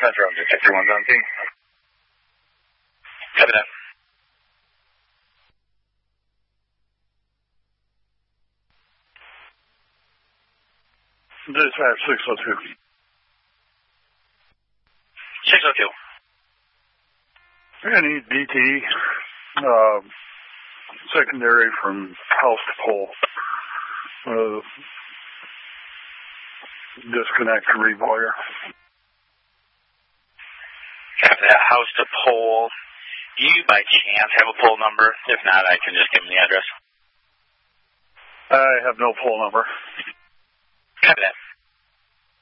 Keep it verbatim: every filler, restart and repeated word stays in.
Metro, Detector one's on scene. Copy that. Dispatch six oh two. six oh two. Any D T, uh, secondary from house to pole. Uh, disconnect and rewire. Copy that. House to pole. Do you by chance have a pole number? If not, I can just give them the address. I have no pole number. Copy that.